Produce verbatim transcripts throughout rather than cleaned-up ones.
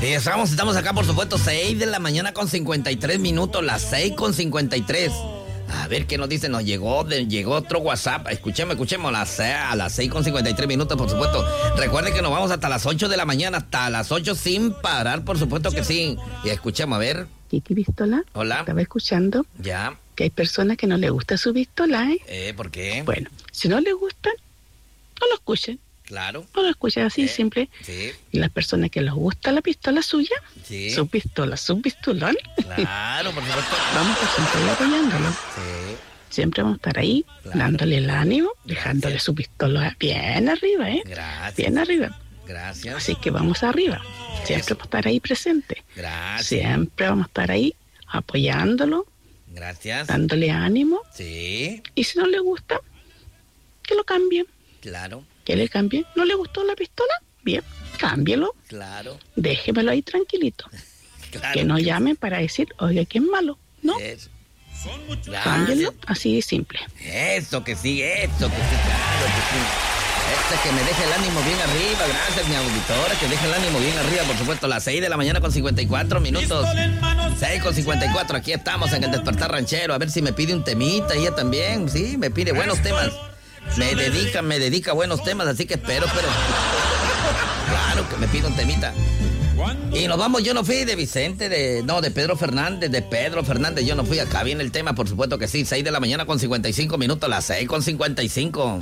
Y estamos, estamos acá, por supuesto, seis de la mañana con cincuenta y tres minutos, las seis con cincuenta y tres. A ver qué nos dice, nos llegó, de, llegó otro WhatsApp. Escuchemos, escuchemos, las, a las seis con cincuenta y tres minutos, por supuesto. Recuerden que nos vamos hasta las ocho de la mañana, hasta las ocho sin parar, por supuesto que sí. Y escuchemos, a ver. Kiki Pistola. Hola. Estaba escuchando. Ya. Que hay personas que no les gusta su pistola, ¿eh? Eh, ¿por qué? Bueno, si no les gustan, no lo escuchen. Claro. No lo escuchen así, eh, simple. Sí. Y las personas que les gusta la pistola suya, Sí. su pistola, su pistolón, Claro, por supuesto. vamos a siempre ir apoyándolo. Sí. Siempre vamos a estar ahí, Claro. dándole el ánimo, Gracias. dejándole su pistola bien arriba, ¿eh? Gracias. Bien arriba. Gracias. Así que vamos arriba. Siempre Eso. vamos a estar ahí presentes. Gracias. Siempre vamos a estar ahí apoyándolo, Gracias. dándole ánimo. Sí. Y si no le gusta, que lo cambien. Claro. Que le cambien. ¿No le gustó la pistola? Bien, cámbielo. Claro. Déjemelo ahí tranquilito. Claro. Que no llamen para decir, oye, que es malo. No, Eso. cámbienlo. Gracias. Así de simple. Eso que sí, eso que sí, claro que sí. Este que me deje el ánimo bien arriba, gracias mi auditora, que deje el ánimo bien arriba, por supuesto, las seis de la mañana con cincuenta y cuatro minutos. seis con cincuenta y cuatro, aquí estamos en el Despertar Ranchero, a ver si me pide un temita, ella también, sí, me pide buenos temas. Me dedica, me dedica buenos temas, así que espero, pero... Claro que me pide un temita. Y nos vamos, yo no fui de Vicente, de no, de Pedro Fernández, de Pedro Fernández, yo no fui. Acá viene el tema, por supuesto que sí, seis de la mañana con cincuenta y cinco minutos, las seis con cincuenta y cinco.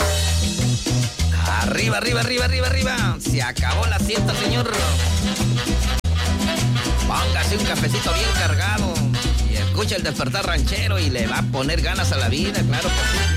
Arriba, arriba, arriba, arriba, arriba. Se acabó la siesta, señor. Póngase un cafecito bien cargado y escucha el Despertar Ranchero y le va a poner ganas a la vida, claro que sí.